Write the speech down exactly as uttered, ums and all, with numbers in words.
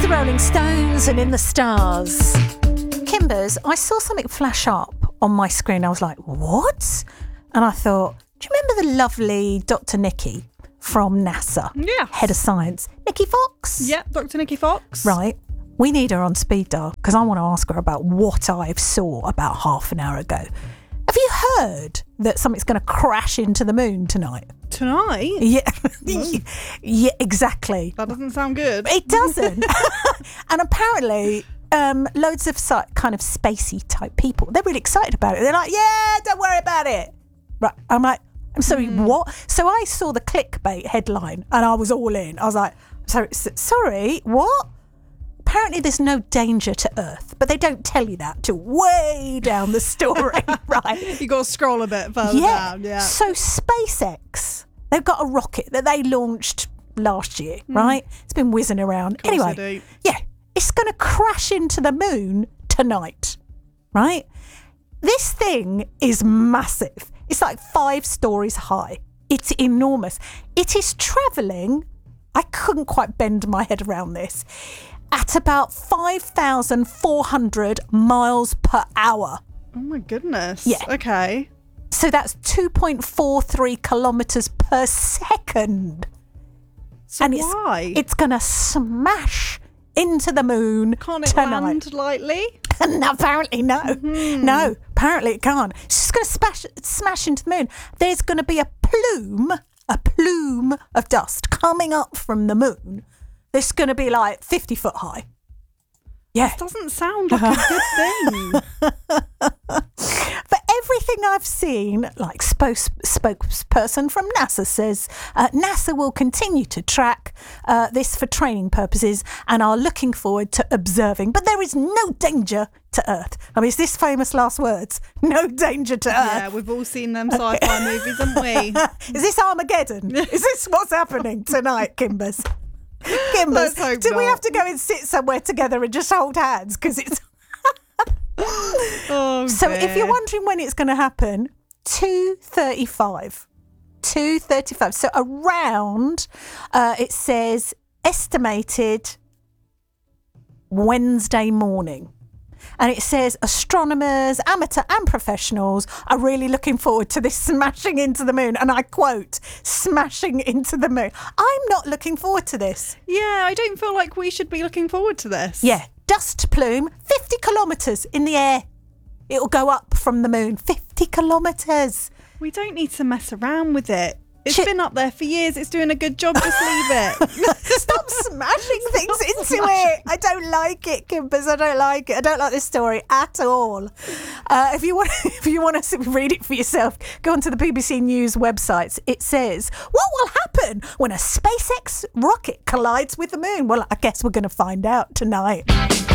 the Rolling Stones and In the Stars. Kimbers, I saw something flash up on my screen. I was like, what? And I thought, do you remember the lovely Doctor Nikki from NASA? Yeah. Head of Science. Nikki Fox? Yep, Doctor Nikki Fox. Right. We need her on speed dial because I want to ask her about what I saw about half an hour ago. Have you heard that something's going to crash into the moon tonight? Tonight? Yeah. Yeah, exactly. That doesn't sound good. It doesn't. And apparently, um, loads of si- kind of spacey type people, they're really excited about it. They're like, yeah, don't worry about it. Right. I'm like, I'm sorry, mm. what? So I saw the clickbait headline and I was all in. I was like, sorry, sorry, what? Apparently there's no danger to Earth, but they don't tell you that till way down the story, right? You got to scroll a bit further yeah. down. Yeah. So SpaceX, they've got a rocket that they launched last year, mm. right? It's been whizzing around. Anyway, yeah, it's going to crash into the moon tonight, right? This thing is massive. It's like five stories high. It's enormous. It is travelling, I couldn't quite bend my head around this, at about five thousand four hundred miles per hour. Oh my goodness. Yeah. Okay. So that's two point four three kilometres per second. So and why? It's, it's going to smash into the moon Can't it tonight. land lightly? No, apparently no. Mm-hmm. No, apparently it can't. It's just going to smash, smash into the moon. There's going to be a plume, a plume of dust coming up from the moon. It's going to be like fifty foot high. Yeah. This doesn't sound like a good thing. For everything I've seen, like spokes- spokesperson from NASA says, uh, NASA will continue to track uh, this for training purposes and are looking forward to observing. But there is no danger to Earth. I mean, it's this famous last words. No danger to Earth. Yeah, we've all seen them sci-fi movies, haven't we? Is this Armageddon? Is this what's happening tonight, Kimbers? Kimbers, do not. we have to go and sit somewhere together and just hold hands? Because it's... oh, so dear. if you're wondering when it's going to happen, two thirty-five. two thirty-five. So around, uh, it says, estimated Wednesday morning. And it says astronomers, amateur and professionals are really looking forward to this smashing into the moon. And I quote, smashing into the moon. I'm not looking forward to this. Yeah, I don't feel like we should be looking forward to this. Yeah, dust plume, fifty kilometres in the air. It'll go up from the moon, fifty kilometres. We don't need to mess around with it. It's Ch- been up there for years. It's doing a good job. Just leave it. Stop smashing things Stop into smashing. it. I don't like it, Kimbers. I don't like it. I don't like this story at all. Uh, if you want, if you want to read it for yourself, go onto the B B C News websites. It says, "What will happen when a SpaceX rocket collides with the moon?" Well, I guess we're going to find out tonight.